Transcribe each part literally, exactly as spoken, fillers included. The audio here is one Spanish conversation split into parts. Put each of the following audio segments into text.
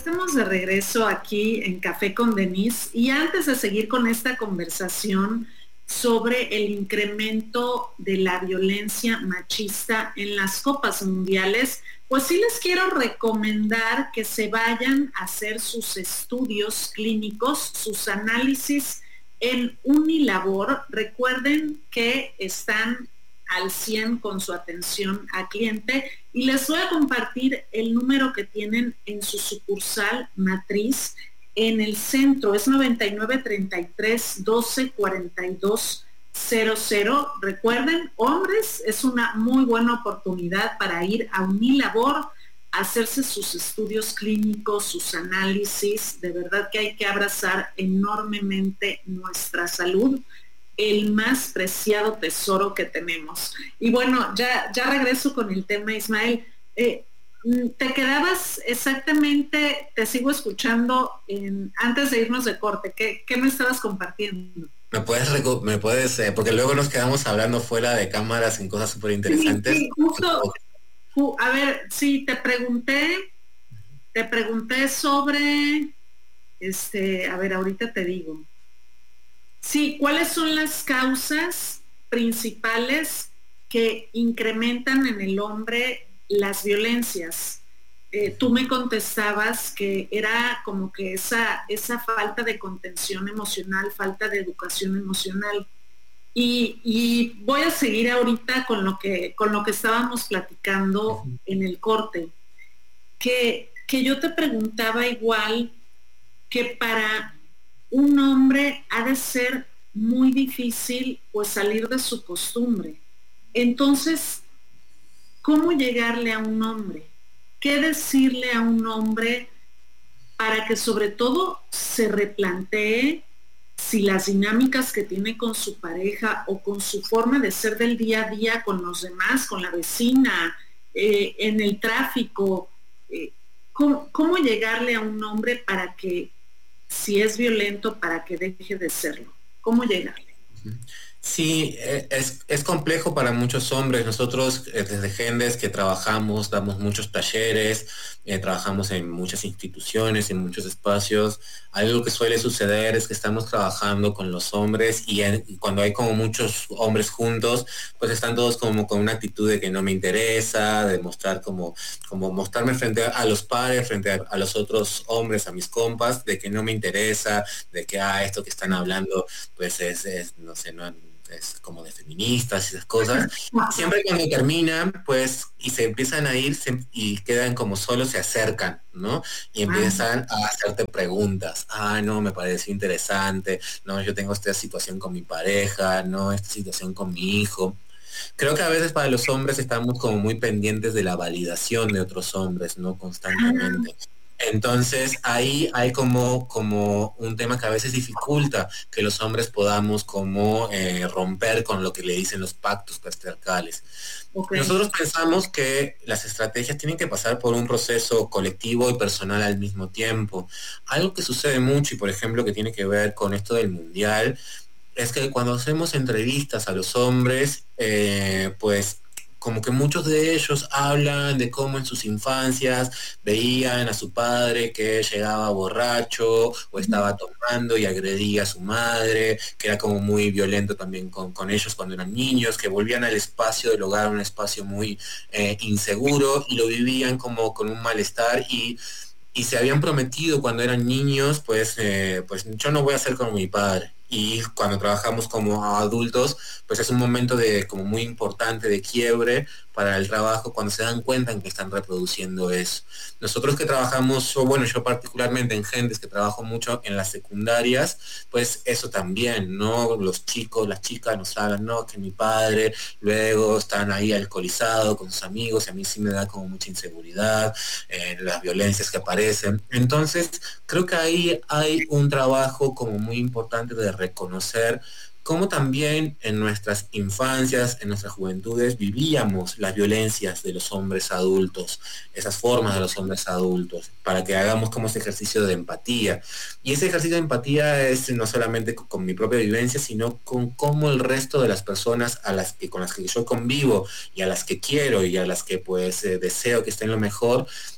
estamos de regreso aquí en Café con Denise y antes de seguir con esta conversación sobre el incremento de la violencia machista en las copas mundiales, pues sí les quiero recomendar que se vayan a hacer sus estudios clínicos, sus análisis en Unilabor. Recuerden que están al cien con su atención al cliente y les voy a compartir el número que tienen en su sucursal matriz en el centro. Es noventa y nueve, treinta y tres, doce, cuarenta y dos, cero cero. Recuerden, hombres, es una muy buena oportunidad para ir a Unilabor, a hacerse sus estudios clínicos, sus análisis. De verdad que hay que abrazar enormemente nuestra salud, el más preciado tesoro que tenemos. Y bueno, ya, ya regreso con el tema, Ismael. Eh, te quedabas exactamente, te sigo escuchando en, antes de irnos de corte. ¿Qué, qué me estabas compartiendo? Me puedes, me puedes eh, porque luego nos quedamos hablando fuera de cámaras en cosas súper interesantes. Sí, sí, justo, ju, a ver, sí, te pregunté, te pregunté sobre, este, a ver, ahorita te digo. Sí, ¿cuáles son las causas principales que incrementan en el hombre las violencias? Eh, tú me contestabas que era como que esa, esa falta de contención emocional, falta de educación emocional. Y, y voy a seguir ahorita con lo que, con lo que estábamos platicando en el corte, que, que yo te preguntaba igual que para un hombre ha de ser muy difícil pues salir de su costumbre. Entonces, ¿cómo llegarle a un hombre? ¿Qué decirle a un hombre para que sobre todo se replantee si las dinámicas que tiene con su pareja o con su forma de ser del día a día con los demás, con la vecina, eh, en el tráfico, eh, ¿cómo, cómo llegarle a un hombre para que, si es violento, para que deje de serlo? ¿Cómo llegarle? Sí, es, es complejo para muchos hombres. Nosotros desde Gendes que trabajamos, damos muchos talleres, eh, trabajamos en muchas instituciones, en muchos espacios. Algo que suele suceder es que estamos trabajando con los hombres y, en, y cuando hay como muchos hombres juntos, pues están todos como con una actitud de que no me interesa, de mostrar como, como mostrarme frente a, a los pares, frente a, a los otros hombres, a mis compas, de que no me interesa, de que ah, esto que están hablando, pues es, es no sé, no es como de feministas y esas cosas. Siempre cuando terminan, pues, y se empiezan a ir se, y quedan como solos, se acercan, ¿no? Y empiezan a hacerte preguntas. Ah, no, me pareció interesante. No, yo tengo esta situación con mi pareja, no, esta situación con mi hijo. Creo que a veces para los hombres estamos como muy pendientes de la validación de otros hombres, ¿no? Constantemente. Entonces ahí hay como, como un tema que a veces dificulta que los hombres podamos como eh, romper con lo que le dicen los pactos patriarcales. Okay. Nosotros pensamos que las estrategias tienen que pasar por un proceso colectivo y personal al mismo tiempo. Algo que sucede mucho y por ejemplo que tiene que ver con esto del mundial es que cuando hacemos entrevistas a los hombres, eh, pues como que muchos de ellos hablan de cómo en sus infancias veían a su padre que llegaba borracho o estaba tomando y agredía a su madre, que era como muy violento también con, con ellos cuando eran niños, que volvían al espacio del hogar, un espacio muy eh, inseguro y lo vivían como con un malestar y, y se habían prometido cuando eran niños, pues, eh, pues yo no voy a ser como mi padre. Y cuando trabajamos como adultos, pues es un momento de como muy importante de quiebre para el trabajo cuando se dan cuenta en que están reproduciendo eso. Nosotros que trabajamos, o bueno, yo particularmente en Gendes, que trabajo mucho en las secundarias, pues eso también, ¿no? Los chicos, las chicas nos hablan, no, que mi padre, luego están ahí alcoholizados con sus amigos, y a mí sí me da como mucha inseguridad, eh, las violencias que aparecen. Entonces, creo que ahí hay un trabajo como muy importante de reconocer cómo también en nuestras infancias, en nuestras juventudes, vivíamos las violencias de los hombres adultos, esas formas de los hombres adultos, para que hagamos como ese ejercicio de empatía. Y ese ejercicio de empatía es no solamente con, con mi propia vivencia, sino con cómo el resto de las personas a las que, con las que yo convivo y a las que quiero y a las que pues eh, deseo que estén lo mejor,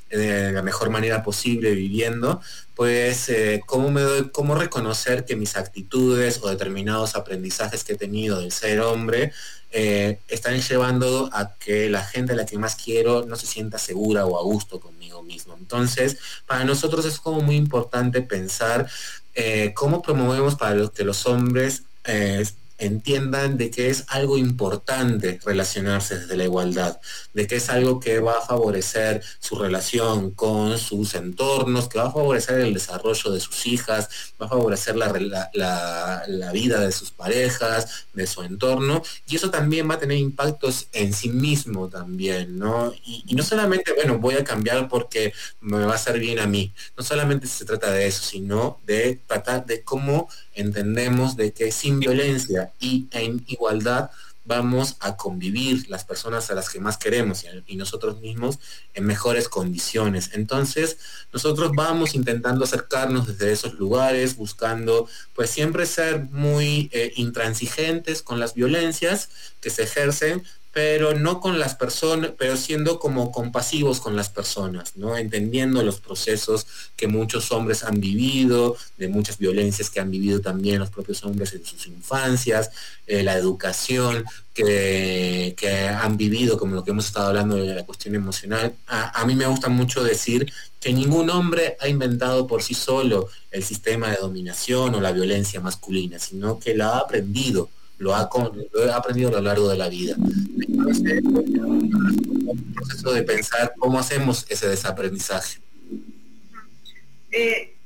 de la mejor manera posible viviendo, pues eh, cómo me doy, cómo reconocer que mis actitudes o determinados aprendizajes que he tenido del ser hombre eh, están llevando a que la gente a la que más quiero no se sienta segura o a gusto conmigo mismo. Entonces, para nosotros es como muy importante pensar eh, cómo promovemos para los, que los hombres eh, entiendan de que es algo importante relacionarse desde la igualdad, de que es algo que va a favorecer su relación con sus entornos, que va a favorecer el desarrollo de sus hijas, va a favorecer la, la, la, la vida de sus parejas, de su entorno, y eso también va a tener impactos en sí mismo también, ¿no? Y, y no solamente, bueno, voy a cambiar porque me va a hacer bien a mí, no solamente se trata de eso, sino de tratar de cómo entendemos de que sin violencia y en igualdad vamos a convivir las personas a las que más queremos y, y nosotros mismos en mejores condiciones. Entonces, nosotros vamos intentando acercarnos desde esos lugares, buscando pues siempre ser muy eh, intransigentes con las violencias que se ejercen, pero no con las personas, pero siendo como compasivos con las personas, ¿no? Entendiendo los procesos que muchos hombres han vivido, de muchas violencias que han vivido también los propios hombres en sus infancias, eh, la educación que, que han vivido, como lo que hemos estado hablando de la cuestión emocional. A, a mí me gusta mucho decir que ningún hombre ha inventado por sí solo el sistema de dominación o la violencia masculina, sino que la ha aprendido. Lo ha, lo he aprendido a lo largo de la vida. Entonces, un proceso de pensar cómo hacemos ese desaprendizaje. Eh,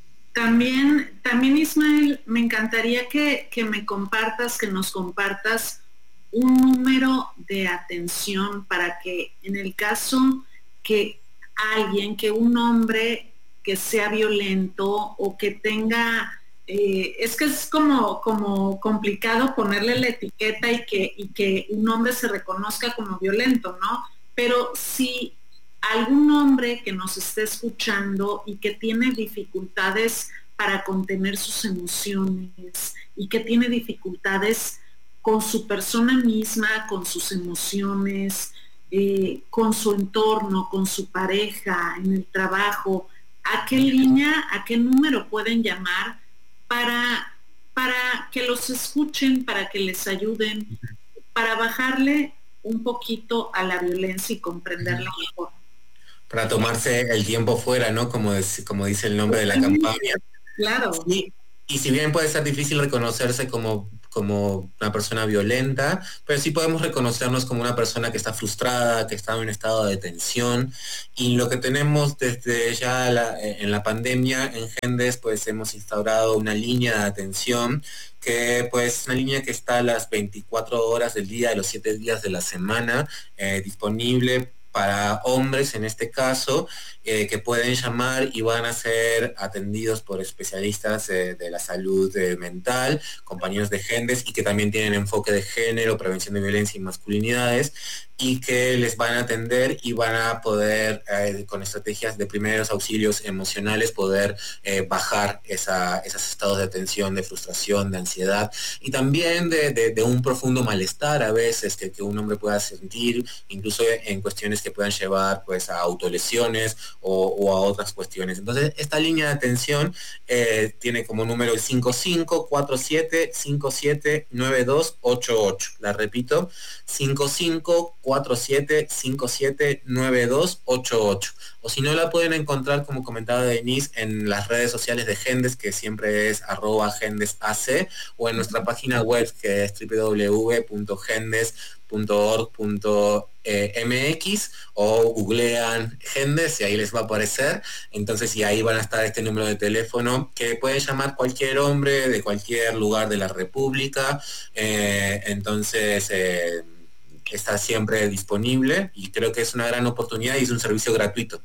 también, también, Ismael, me encantaría que, que me compartas, que nos compartas un número de atención para que en el caso que alguien, que un hombre que sea violento o que tenga... Eh, es que es como, como complicado ponerle la etiqueta y que, y que un hombre se reconozca como violento, ¿no? Pero si algún hombre que nos esté escuchando y que tiene dificultades para contener sus emociones y que tiene dificultades con su persona misma, con sus emociones, eh, con su entorno, con su pareja, en el trabajo, ¿a qué línea, a qué número pueden llamar para, para que los escuchen, para que les ayuden, para bajarle un poquito a la violencia y comprenderla mejor? Para tomarse el tiempo fuera, ¿no? Como, es, como dice el nombre de la campaña. Claro. Sí, y si bien puede ser difícil reconocerse como, como una persona violenta, pero sí podemos reconocernos como una persona que está frustrada, que está en un estado de tensión. Y lo que tenemos desde ya la, en la pandemia en Gendes, pues hemos instaurado una línea de atención que pues una línea que está a las veinticuatro horas del día, de los siete días de la semana, eh, disponible para hombres en este caso, eh, que pueden llamar y van a ser atendidos por especialistas eh, de la salud eh, mental, compañeros de Gendes, y que también tienen enfoque de género, prevención de violencia y masculinidades, y que les van a atender y van a poder, eh, con estrategias de primeros auxilios emocionales, poder eh, bajar esa, esos estados de tensión, de frustración, de ansiedad, y también de, de, de un profundo malestar a veces que, que un hombre pueda sentir, incluso en cuestiones que puedan llevar pues a autolesiones o, o a otras cuestiones. Entonces, esta línea de atención eh, tiene como número el cinco cinco cuatro siete cinco siete nueve dos ocho ocho. La repito, cinco cinco cuatro siete cinco siete nueve dos ocho ocho. O si no, la pueden encontrar, como comentaba Denise, en las redes sociales de Gendes, que siempre es arroba gendesac, o en nuestra página web, que es doble u doble u doble u punto gendes punto org punto m x, o googlean Gendes y ahí les va a aparecer. Entonces, y ahí van a estar este número de teléfono que puede llamar cualquier hombre de cualquier lugar de la República. Eh, entonces, eh, está siempre disponible y creo que es una gran oportunidad y es un servicio gratuito.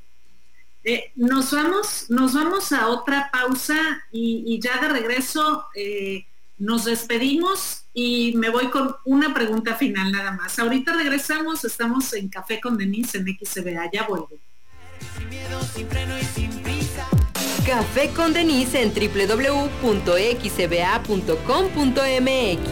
Eh, nos vamos, nos vamos a otra pausa y, y ya de regreso eh, nos despedimos y me voy con una pregunta final nada más. Ahorita regresamos, estamos en Café con Denise en X C B A, ya vuelvo. Sin miedo, sin freno y sin prisa. Café con Denise en doble u doble u doble u punto x c b a punto com punto m x.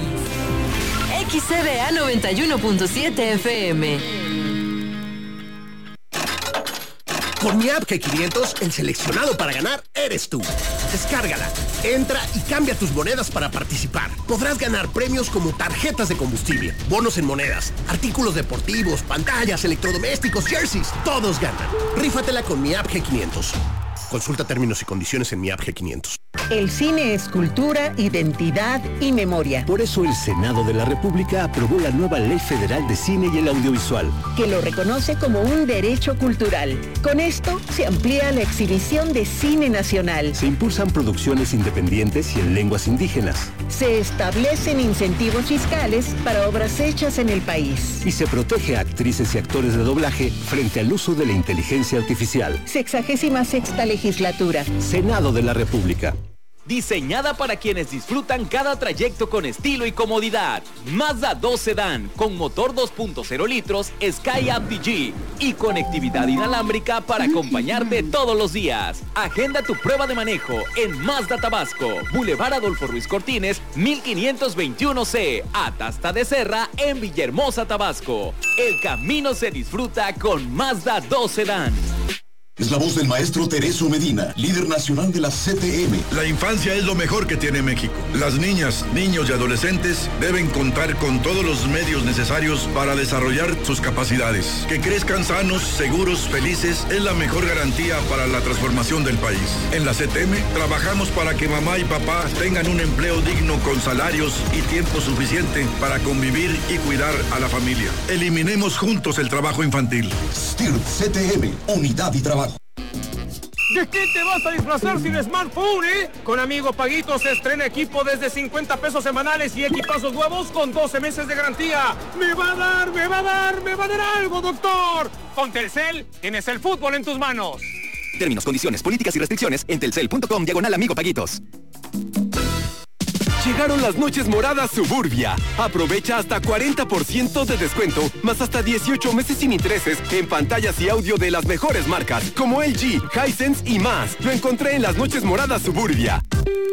X C B A noventa y uno punto siete F M. Con mi app G quinientos, el seleccionado para ganar eres tú. Descárgala, entra y cambia tus monedas para participar. Podrás ganar premios como tarjetas de combustible, bonos en monedas, artículos deportivos, pantallas, electrodomésticos, jerseys. Todos ganan. Rífatela con mi app G quinientos. Consulta términos y condiciones en mi app G quinientos. El cine es cultura, identidad y memoria. Por eso el Senado de la República aprobó la nueva Ley Federal de Cine y el Audiovisual, que lo reconoce como un derecho cultural. Con esto se amplía la exhibición de cine nacional. Se impulsan producciones independientes y en lenguas indígenas. Se establecen incentivos fiscales para obras hechas en el país. Y se protege a actrices y actores de doblaje frente al uso de la inteligencia artificial. Sexagésima sexta legislatura. Senado de la República. Diseñada para quienes disfrutan cada trayecto con estilo y comodidad. Mazda dos Sedán con motor dos punto cero litros Skyactiv G y conectividad inalámbrica para acompañarte todos los días. Agenda tu prueba de manejo en Mazda Tabasco, Boulevard Adolfo Ruiz Cortines, mil quinientos veintiuno C, Atasta de Serra en Villahermosa, Tabasco. El camino se disfruta con Mazda dos Sedán. Es la voz del maestro Tereso Medina, líder nacional de la C T M. La infancia es lo mejor que tiene México. Las niñas, niños y adolescentes deben contar con todos los medios necesarios para desarrollar sus capacidades. Que crezcan sanos, seguros, felices es la mejor garantía para la transformación del país. En la C T M trabajamos para que mamá y papá tengan un empleo digno con salarios y tiempo suficiente para convivir y cuidar a la familia. Eliminemos juntos el trabajo infantil. S T I R P C T M, unidad y trabajo. ¿De qué te vas a disfrazar sin smartphone, eh? Con Amigo Paguito se estrena equipo desde cincuenta pesos semanales y equipazos nuevos con doce meses de garantía. ¡Me va a dar, me va a dar, me va a dar algo, doctor! Con Telcel tienes el fútbol en tus manos. Términos, condiciones, políticas y restricciones en telcel punto com diagonal Amigo Paguitos. Llegaron las noches moradas Suburbia. Aprovecha hasta cuarenta por ciento de descuento, más hasta dieciocho meses sin intereses en pantallas y audio de las mejores marcas, como L G, Hisense y más. Lo encontré en las noches moradas Suburbia.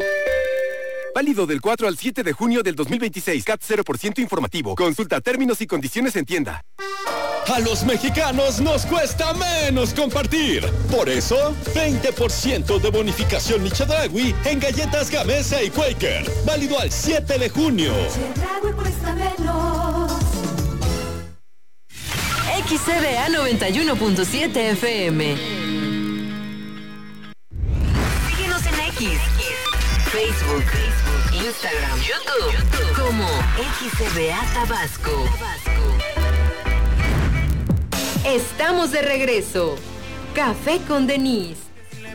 Válido del cuatro al siete de junio del dos mil veintiséis. C A T cero por ciento informativo. Consulta términos y condiciones en tienda. A los mexicanos nos cuesta menos compartir. Por eso, veinte por ciento de bonificación Chedraui en galletas Gamesa y Quaker. Válido al siete de junio. X C B A noventa y uno punto siete F M. Síguenos en X, Facebook, Instagram, YouTube, como X C B A Tabasco. Estamos de regreso. Café con Denise.